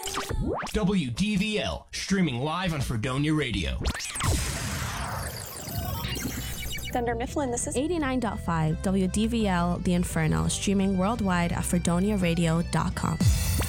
WDVL, streaming live on Fredonia Radio. Thunder Mifflin, this is 89.5 WDVL The Inferno, streaming worldwide at FredoniaRadio.com.